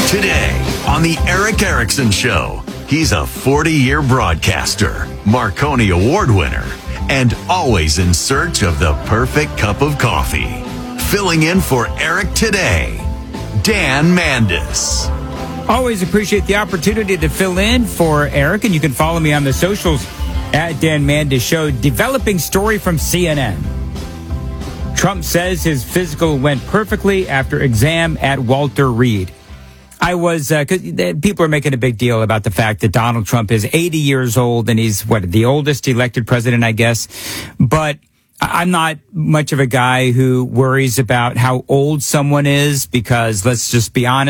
Today on the Eric Erickson Show, he's a 40-year broadcaster, Marconi Award winner, and always in search of the perfect cup of coffee. Filling in for Eric today, Dan Mandis. Always appreciate the opportunity to fill in for Eric, and you can follow me on the socials at Dan Mandis Show. Developing story from CNN. Trump says his physical went perfectly after exam at Walter Reed. Cause people are making a big deal about the fact that Donald Trump is 80 years old and he's the oldest elected president, I guess. But I'm not much of a guy who worries about how old someone is because let's just be honest.